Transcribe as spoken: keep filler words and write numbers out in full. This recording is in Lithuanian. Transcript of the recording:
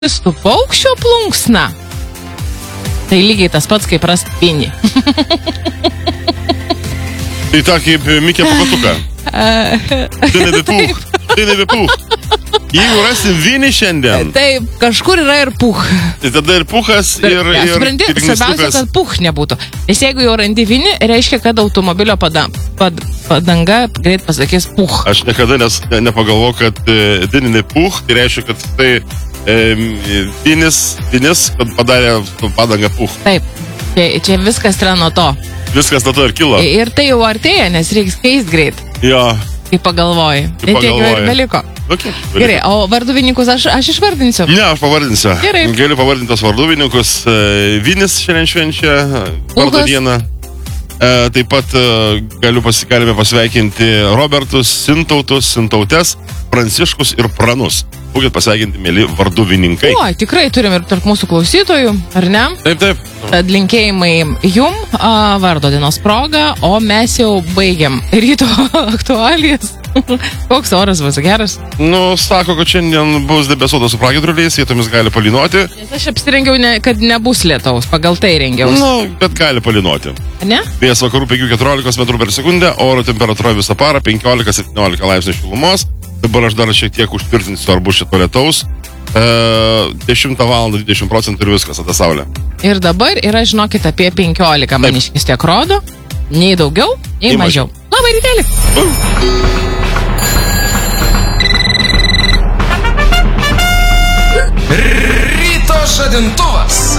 Kristų paukščio plunksna. Tai lygiai tas pats, kaip rasti vinį. Tai tą kaip Mikė Papatuką. Tai nebepūk. Tai nebepūk. Jeigu rasim vinį šiandien. Taip, kažkur yra ir puch. Tai tada ir puchas, ir... Ja, ir supranti, svarbiausia, kad puch nebūtų. Nes jeigu jau randi vinį, reiškia, kad automobilio pada, pad, padanga greit pasakys puch. Aš niekada nes, nepagalvoju, kad e, dininė puch, tai reiškia, kad tai e, vinis, vinis, kad padarė padangą puch. Taip, čia, čia viskas yra nuo to. Viskas nuo to ir kilo. Ir tai jau artėja, nes reiks keist greit. Jo. Kai pagalvoji. Kai ir tiek jau ir pagalvoji. beliko. Okay, Gerai, o varduvininkus aš, aš išvardinsiu. Ne, aš pavardinsiu. Gerai. Galiu pavardinti tos varduvininkus. Vinis šiandien švenčia vardo dieną. Taip pat galiu pasikalbėti pasveikinti Robertus, Sintautus, Sintautes, Pranciškus ir Pranus. Būkit pasveikinti, mėly varduvininkai. O, tikrai turim ir tarp mūsų klausytojų, ar ne? Taip, taip. Tad linkėjimai jum a, vardo dienos proga, o mes jau baigiam ryto aktualijas. Koks oras bus geras? Nu, sako, kad šiandien bus debesuotas su pragiedruliais, vietomis gali palinoti. Nes aš apsirengiau, ne, kad nebus lietaus, pagal tai rengiausi. Nu, bet gali palinoti. Ne? Vėjas vakarų penki keturiolikos metrų per sekundę, oro temperatūra visą parą penkiolika septyniolika laipsnių šilumos. Dabar aš dar šiek tiek užtvirtinsiu, ar bus šito lietaus. E, dešimtą valandą dvidešimt procentų ir viskas, ata saulė. Ir dabar yra, žinokit, apie penkiolika maniškis tiek rodo. Nei daugiau, nei, nei mažiau. mažiau. Labai rytelį. Ryto žadintuvas.